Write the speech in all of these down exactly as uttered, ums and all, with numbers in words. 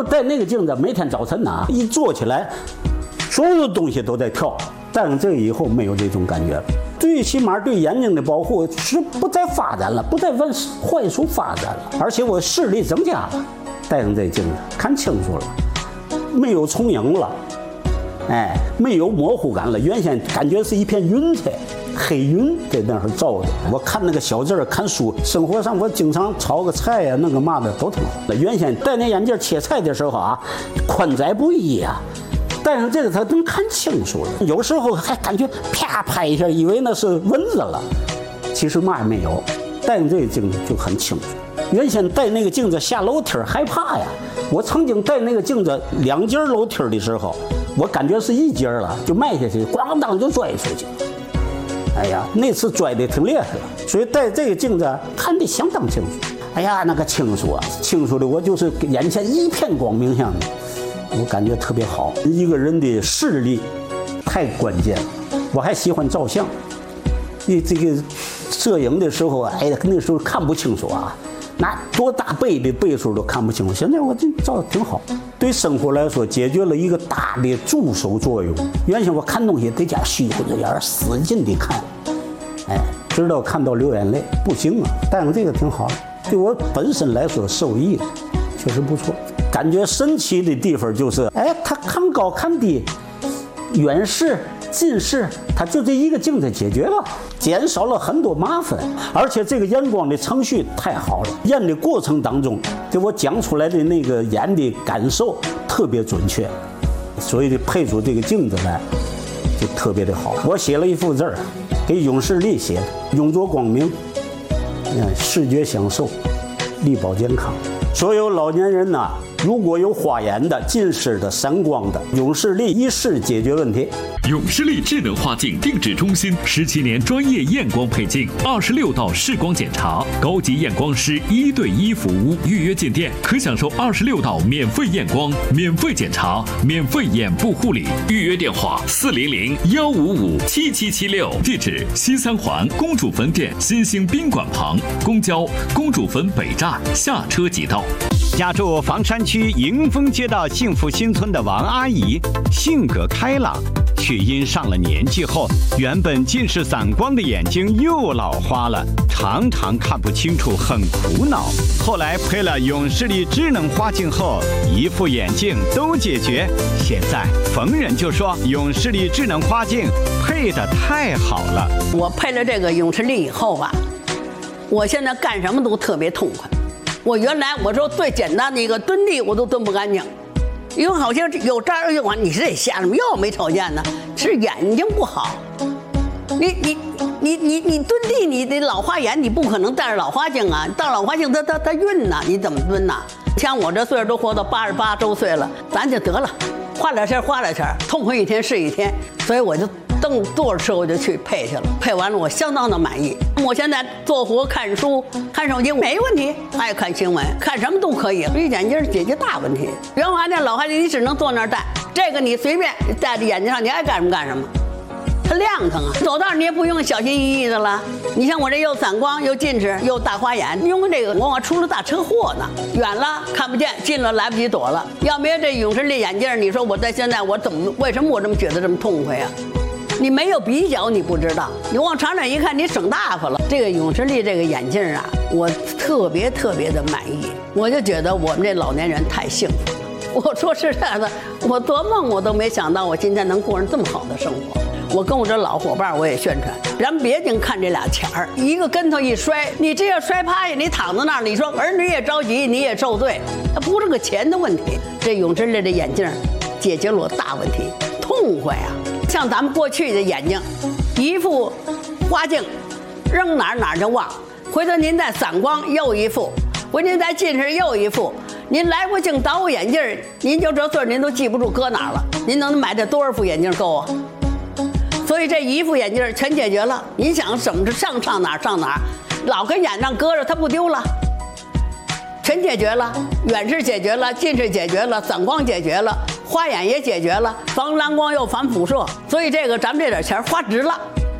候戴那个镜子，每天早晨呐、啊，一坐起来，所有的东西都在跳。戴上这个以后，没有这种感觉了。最起码对眼睛的保护是不再发展了，不再往坏处发展了，而且我视力增加了。戴上这镜子，看清楚了，没有重影了，哎，没有模糊感了。原先感觉是一片云彩。黑云在那儿照的，我看那个小字儿，看书，生活上我经常炒个菜呀、啊，弄个嘛的都挺好。原先戴那眼镜切菜的时候啊，宽窄不一呀、啊，戴上这个它能看清楚了。有时候还感觉啪拍一下，以为那是蚊子了，其实嘛也没有。戴上这个镜子就很清楚。原先戴那个镜子下楼梯害怕呀，我曾经戴那个镜子两阶楼梯的时候，我感觉是一阶了，就迈下去，咣当就摔出去。哎呀，那次拽的挺厉害了，所以戴这个镜子看得相当清楚。哎呀，那个清楚啊，清楚的我就是眼前一片光明像的，我感觉特别好。一个人的视力太关键了。我还喜欢照相，你这个摄影的时候，哎呀，那时候看不清楚啊，拿多大倍的倍数都看不清楚。现在我这照的挺好。对生活来说，解决了一个大的助手作用。原先我看东西得点虚乎着眼，使劲的看，哎，直到看到流眼泪，不行啊！戴上这个挺好的，对我本身来说受益的，确实不错。感觉神奇的地方就是，哎，它看高看低，远视、近视，它就这一个镜子解决了，减少了很多麻烦。而且这个验光的程序太好了，验的过程当中，给我讲出来的那个眼的感受特别准确，所以配出这个镜子来就特别的好。我写了一幅字儿，给永视力写的，永着光明，嗯，视觉享受，力保健康。所有老年人呐，如果有花眼的、近视的、散光的，永视力一试解决问题。 永视力智能花镜定制中心，十七年专业验光配镜，二十六道视光检查，高级验光师一对一服务。预约进店可享受二十六道免费验光、免费检查、免费眼部护理。预约电话：四零零幺五五七七七六。地址：西三环公主坟店新兴宾馆旁，公交公主坟北站下车即到。 家住房山区迎丰街道幸福新村的王阿姨，性格开朗，却因上了年纪后，原本近视散光的眼睛又老花了，常常看不清楚，很苦恼。后来配了永视力智能花镜后，一副眼镜都解决。现在逢人就说永视力智能花镜配得太好了。 我配了这个永视力以后吧，我现在干什么都特别痛快。我原来我说最简单的一个蹲地我都蹲不干净，因为好像有这儿有你是得瞎什么药没瞅见呢？是眼睛不好。你你你你你蹲地，你得老花眼，你不可能戴着老花镜啊！戴老花镜它它它晕呐，你怎么蹲呐？像我这岁数都活到八十八周岁了，咱就得了，花两钱花两钱，痛快一天是一天，所以我就。蹬坐着车我就去配去了，配完了我相当的满意。我现在做活、看书、看手机没问题，爱看新闻，看什么都可以。一眼镜解决大问题。原花镜、老花镜你只能坐那儿戴，这个你随便戴在眼睛上，你爱干什么干什么。它亮堂啊，走道你也不用小心翼翼的了。你像我这又散光又近视又大花眼，用这个往往出了大车祸呢，远了看不见，近了来不及躲了。要没有这永视力眼镜，你说我在现在我怎么为什么我这么觉得这么痛快呀？你没有比较，你不知道。你往长远一看，你省大发了。这个永视力这个眼镜啊，我特别特别的满意。我就觉得我们这老年人太幸福了。我说实在的，我做梦我都没想到我今天能过上这么好的生活。我跟我这老伙伴我也宣传，咱别净看这俩钱儿，一个跟头一摔，你这要摔趴下，你躺在那儿，你说儿女也着急，你也受罪，它不是个钱的问题。这永视力的眼镜解决了我大问题，痛快啊！像咱们过去的眼睛，一副花镜，扔哪儿哪儿就忘。回头您再散光又一副，回您再近视又一副，您来回镜倒眼镜，您就这岁您都记不住搁哪儿了。您能买这多少副眼镜够啊？所以这一副眼镜全解决了。您想怎么上上哪儿上哪儿，老跟眼上搁着它不丢了。全解决了，远视解决了，近视解决了，散光解决了，花眼也解决了，防蓝光又防辐射，所以这个咱们这点钱花值了。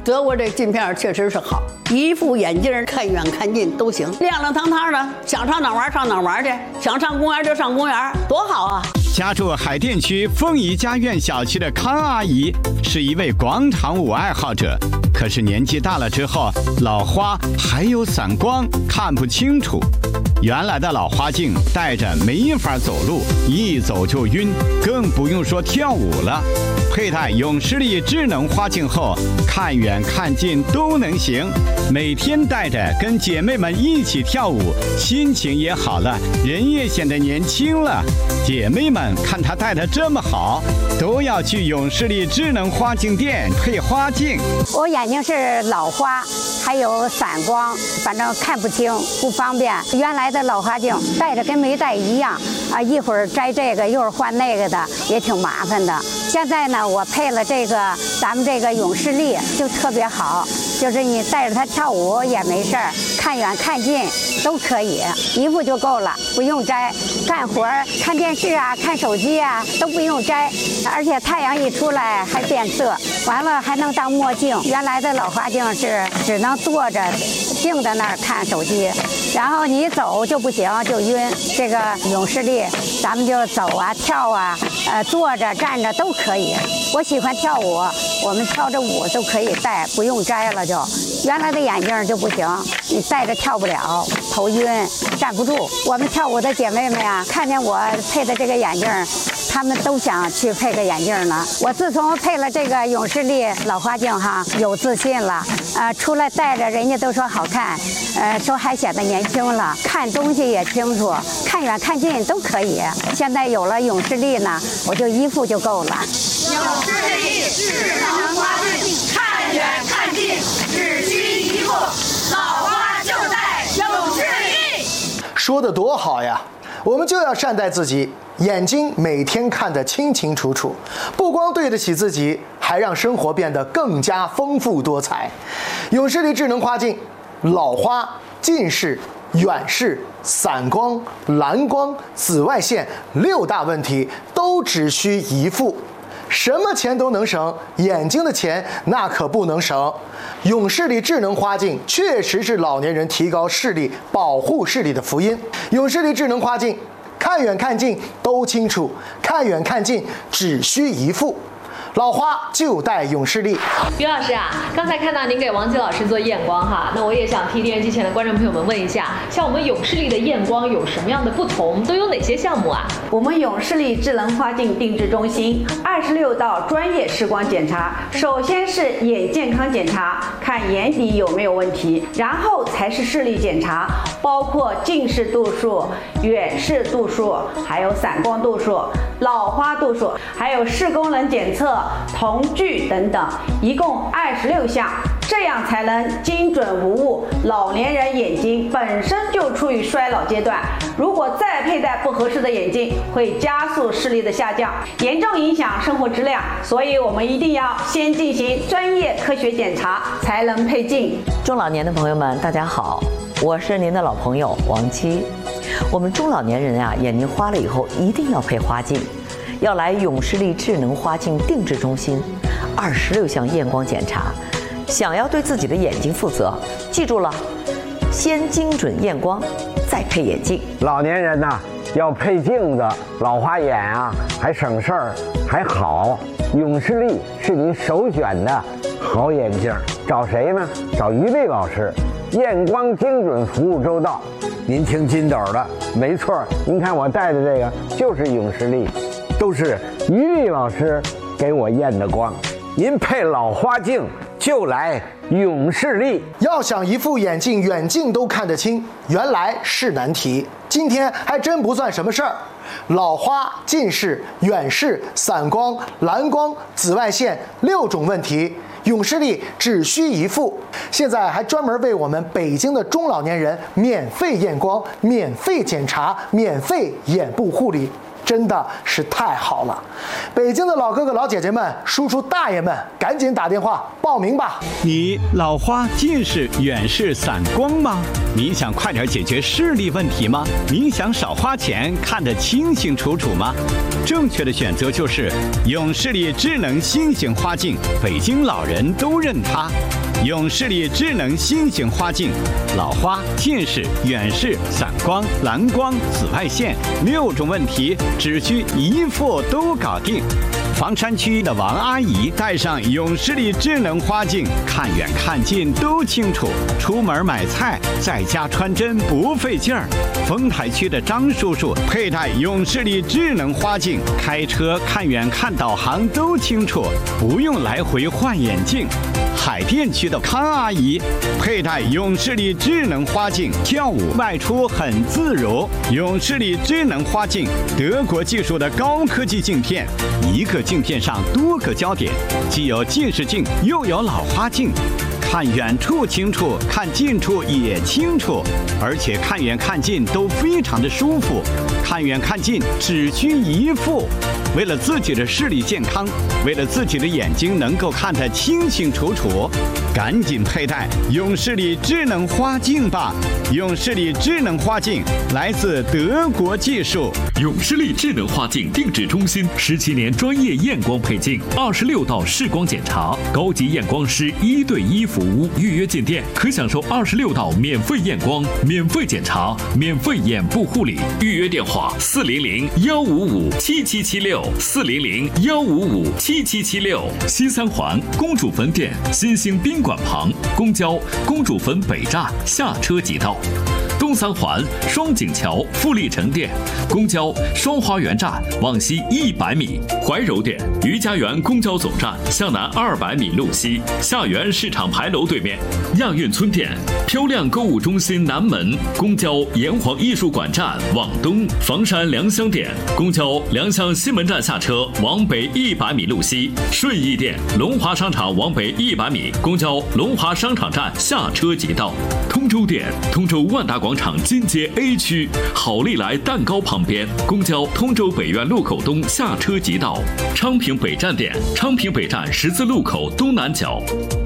德国这镜片确实是好，一副眼镜看远看近都行，亮亮堂堂的，想上哪玩上哪玩去，想上公园就上公园，多好啊！ 家住海淀区凤仪家苑小区的康阿姨是一位广场舞爱好者，可是年纪大了之后，老花还有散光，看不清楚。原来的老花镜戴着没法走路，一走就晕，更不用说跳舞了。佩戴永视力智能花镜后，看远看近都能行。每天戴着跟姐妹们一起跳舞，心情也好了，人也显得年轻了。姐妹们看她戴得这么好，都要去永视力智能花镜店配花镜。 我眼睛是老花，还有散光，反正看不清，不方便。原来的老花镜戴着跟没戴一样啊，一会儿摘这个，一会儿换那个的，也挺麻烦的。现在呢，我配了这个咱们这个永视力，就特别好，就是你带着它跳舞也没事儿，看远看近都可以，一副就够了，不用摘。干活看电视啊，看手机啊都不用摘，而且太阳一出来还变色，完了还能当墨镜。原来的老花镜是只能坐着静在那儿看手机，然后你走就不行，就晕。这个永视力咱们就走啊跳啊，呃坐着站着都可以。我喜欢跳舞，我们跳着舞都可以戴，不用摘了就。原来的眼镜就不行，你戴着跳不了，头晕站不住。我们跳舞的姐妹们呀，看见我配的这个眼镜，她们都想去配个眼镜呢。我自从配了这个永视力老花镜哈，有自信了，呃，出来戴着人家都说好看，呃，说还显得年轻了，看东西也清楚，看远看近都可以。现在有了永视力呢，我就一副就够了。 永视力智能花镜，看远看近只需一副，老花就戴永视力。 说得多好呀！我们就要善待自己，眼睛每天看得清清楚楚，不光对得起自己，还让生活变得更加丰富多彩。永视力智能花镜，老花、近视、远视、散光、蓝光、紫外线六大问题都只需一副。什么钱都能省，眼睛的钱那可不能省。永视力智能花镜确实是老年人提高视力、保护视力的福音。永视力智能花镜，看远看近都清楚，看远看近只需一副。老花就戴永视力。 于老师啊，刚才看到您给王琦老师做验光哈，那我也想替电视机前的观众朋友们问一下，像我们永视力的验光有什么样的不同？都有哪些项目啊？ 我们永视力智能花镜定制中心二十六道专业视光检查，首先是眼健康检查，看眼底有没有问题，然后才是视力检查，包括近视度数、远视度数，还有散光度数、老花度数，还有视功能检测、瞳距等等，一共二十六项，这样才能精准无误。老年人眼睛本身就处于衰老阶段，如果再佩戴不合适的眼镜，会加速视力的下降，严重影响生活质量。所以我们一定要先进行专业科学检查，才能配镜。 中老年的朋友们，大家好，我是您的老朋友王琦。我们中老年人啊，眼睛花了以后一定要配花镜。要来永视力智能花镜定制中心，二十六项验光检查。想要对自己的眼睛负责，记住了，先精准验光，再配眼镜。 老年人呐、啊，要配镜子，老花眼啊，还省事儿，还好。永视力是您首选的好眼镜，找谁呢？找于丽老师，验光精准，服务周到。您听金斗的，没错，您看我戴的这个就是永视力。都是于丽老师给我验的光，您配老花镜就来永视力。 要想一副眼镜远近都看得清，原来是难题。今天还真不算什么事儿。老花、近视、远视、散光、蓝光、紫外线六种问题，永视力只需一副。现在还专门为我们北京的中老年人免费验光、免费检查、免费眼部护理。 真的是太好了。北京的老哥哥老姐姐们、叔叔大爷们，赶紧打电话报名吧。 你老花、近视、远视、散光吗？你想快点解决视力问题吗？你想少花钱看得清清楚楚吗？正确的选择就是永视力智能新型花镜，北京老人都认它。永视力智能新型花镜，老花、近视、远视、散光、蓝光、紫外线六种问题，只需一副都搞定。房山区的王阿姨戴上永视力智能花镜，看远看近都清楚，出门买菜在家穿针不费劲儿。丰台区的张叔叔佩戴永视力智能花镜，开车看远看导航都清楚，不用来回换眼镜。海淀区的康阿姨佩戴永视力智能花镜，跳舞外出很自如。永视力智能花镜，德国技术的高科技镜片，一个镜片上多个焦点，既有近视镜又有老花镜，看远处清楚，看近处也清楚，而且看远看近都非常的舒服。看远看近只需一副。为了自己的视力健康，为了自己的眼睛能够看得清清楚楚，赶紧佩戴永视力智能花镜吧！永视力智能花镜来自德国技术。 永视力智能花镜定制中心十七年专业验光配镜，二十六道视光检查，高级验光师一对一服务。预约进店可享受二十六道免费验光、免费检查、免费眼部护理。预约电话：四零零幺五五七七七六。四零零幺五五七七七六，西三环公主坟店新兴宾馆旁，公交公主坟北站下车即到。东三环双井桥富力城店，公交双花园站往西一百米。怀柔店余家园公交总站向南二百米路西，下园市场牌楼对面。亚运村店漂亮购物中心南门，公交炎黄艺术馆站往东。房山良乡店公交良乡西门站下车往北一百米路西。顺义店龙华商场往北一百米，公交龙华商场站下车即到。通州店通州万达广场金街 A 区好利来蛋糕旁边，公交通州北苑路口东下车即到。昌平北站店昌平北站十字路口东南角。